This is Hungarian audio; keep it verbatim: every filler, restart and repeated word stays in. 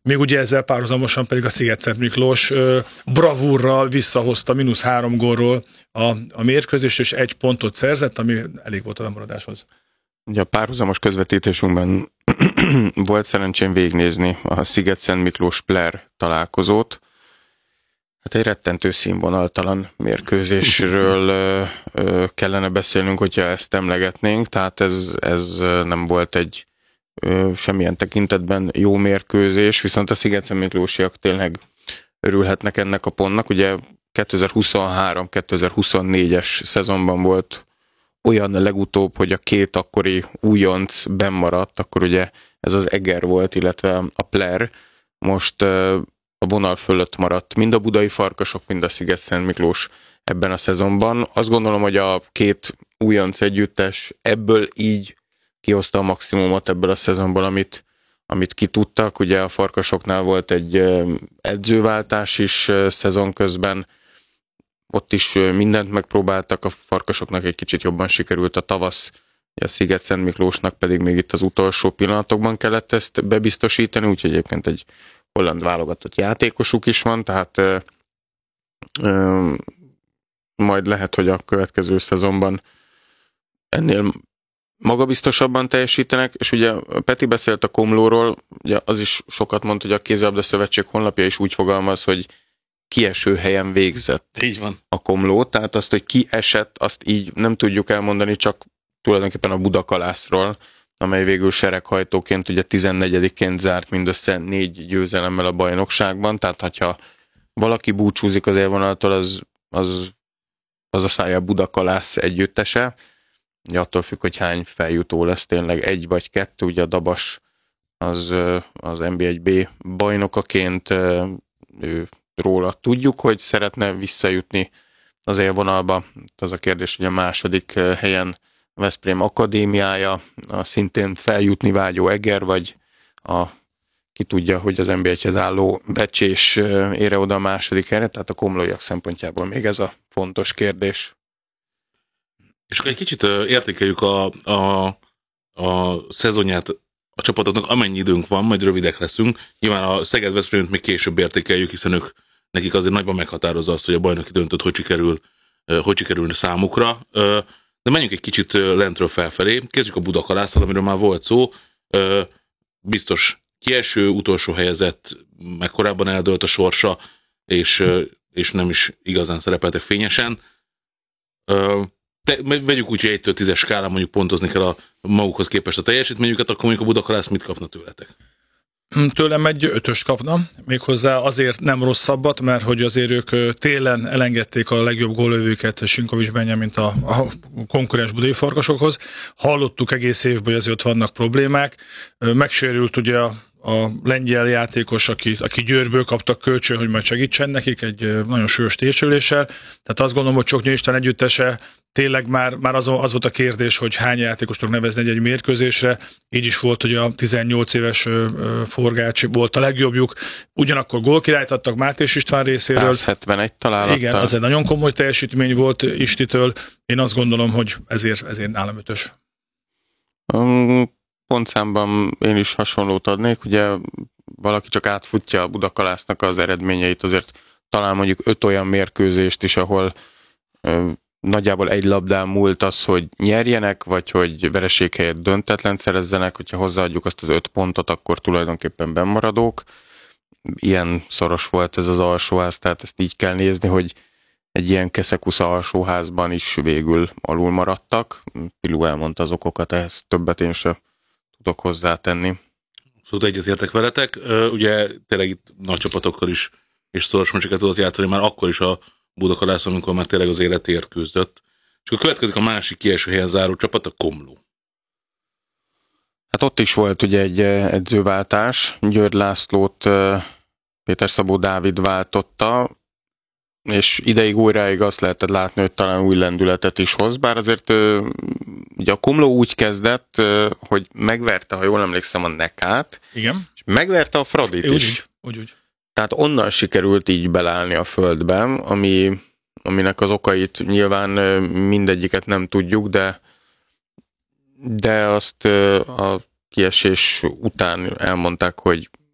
Még ugye ezzel párhuzamosan pedig a Szigetszent Miklós bravúrral visszahozta mínusz három gólról a, a mérkőzést, és egy pontot szerzett, ami elég volt a lemaradáshoz. Ugye a párhuzamos közvetítésünkben volt szerencsém végignézni a Szigetszent Miklós-Pler találkozót. Hát egy rettentő színvonaltalan mérkőzésről ö, ö, kellene beszélnünk, hogyha ezt emlegetnénk, tehát ez, ez nem volt egy ö, semmilyen tekintetben jó mérkőzés, viszont a Szigetszent Miklósiak tényleg örülhetnek ennek a pontnak. Ugye kétezer-huszonhárom kétezer-huszonnégyes szezonban volt olyan legutóbb, hogy a két akkori újonc bennmaradt, akkor ugye ez az Eger volt, illetve a Pler. Most ö, a vonal fölött maradt mind a budai farkasok, mind a Szigetszent Miklós ebben a szezonban. Azt gondolom, hogy a két újonc együttes ebből így kihozta a maximumot ebből a szezonból, amit, amit ki tudtak. Ugye a farkasoknál volt egy edzőváltás is szezon közben, ott is mindent megpróbáltak, a farkasoknak egy kicsit jobban sikerült a tavasz, a Szigetszent Miklósnak pedig még itt az utolsó pillanatokban kellett ezt bebiztosítani, úgyhogy egyébként egy holland válogatott játékosuk is van, tehát ö, ö, majd lehet, hogy a következő szezonban ennél magabiztosabban teljesítenek, és ugye Peti beszélt a Komlóról, ugye az is sokat mond, hogy a Kézilabda Szövetség honlapja is úgy fogalmaz, hogy kieső helyen végzett így van a Komló, tehát azt, hogy ki esett, azt így nem tudjuk elmondani, csak tulajdonképpen a Budakalászról, amely végül sereghajtóként ugye tizennegyediként zárt mindössze négy győzelemmel a bajnokságban, tehát hogyha valaki búcsúzik az élvonaltól, az, az, az a Szája Budakalász együttese. Ugye attól függ, hogy hány feljutó lesz tényleg, egy vagy kettő, ugye a Dabas az, az en bé egy bé bajnokaként, ő, róla tudjuk, hogy szeretne visszajutni az élvonalba. Az a kérdés, hogy a második helyen Veszprém akadémiája, a szintén feljutni vágyó Eger, vagy a, ki tudja, hogy az en bé egyhez álló Becsés ére oda a második helyre, tehát a komlóiak szempontjából még ez a fontos kérdés. És akkor egy kicsit értékeljük a, a, a szezonját a csapatoknak, amennyi időnk van, majd rövidek leszünk. Nyilván a Szeged-Veszprémet még később értékeljük, hiszen ők, nekik azért nagyban meghatározza azt, hogy a bajnoki döntőt hogy sikerül, hogy sikerül számukra. De menjünk egy kicsit lentről felfelé. Kezdjük a Budakalásszal, amiről már volt szó. Biztos kieső, utolsó helyezett, meg korábban eldőlt a sorsa, és, és nem is igazán szerepeltek fényesen. Te, vegyük úgy, hogy egytől tízes skálán mondjuk pontozni kell a magukhoz képest a teljesítményüket, akkor mondjuk a Budakalász mit kapna tőletek? Tőlem egy ötöst kapna, méghozzá azért nem rosszabbat, mert hogy azért ők télen elengedték a legjobb gólövőket Sinkovics Benjamint a, a konkurens budai farkasokhoz. Hallottuk egész évben, hogy azért ott vannak problémák. Megsérült ugye a, a lengyel játékos, aki, aki Győrből kaptak kölcsön, hogy majd segítsen nekik egy nagyon súlyos térsüléssel. Tehát azt gondolom, hogy Csoknyi István együttese tényleg már, már az, az volt a kérdés, hogy hány játékost tudok nevezni egy, egy mérkőzésre. Így is volt, hogy a tizennyolc éves Forgács volt a legjobbjuk. Ugyanakkor gólkirályt adtak Mátés István részéről. száz hetvenegy találattal. Igen, az egy nagyon komoly teljesítmény volt Istitől. Én azt gondolom, hogy ezért, ezért nálam ötös. Um, pontszámban én is hasonlót adnék. Ugye valaki csak átfutja a Budakalásznak az eredményeit, azért talán mondjuk öt olyan mérkőzést is, ahol um, nagyjából egy labdán múlt az, hogy nyerjenek, vagy hogy vereség helyett döntetlen szerezzenek, hogyha hozzáadjuk azt az öt pontot, akkor tulajdonképpen bennmaradók. Ilyen szoros volt ez az alsóház, tehát ezt így kell nézni, hogy egy ilyen keszekusza alsóházban is végül alul maradtak. Pilu elmondta az okokat, ehhez többet én sem tudok hozzátenni. Szóval egyetértek veletek. Ugye tényleg itt nagy csapatokkal is és szoros meccseket tudott játszani, már akkor is a Budakalász, amikor már tényleg az életért küzdött. És akkor következik a másik kieső helyen záró csapat, a Komló. Hát ott is volt ugye egy edzőváltás. György Lászlót Péter Szabó Dávid váltotta, és ideig újráig azt lehetett látni, hogy talán új lendületet is hoz, bár azért ugye a Komló úgy kezdett, hogy megverte, ha jól emlékszem, a Nekát, igen, és megverte a Fradit úgy, is. Úgy, úgy. Tehát onnan sikerült így belállni a földben, ami, aminek az okait nyilván mindegyiket nem tudjuk, de, de azt a kiesés után elmondták, hogy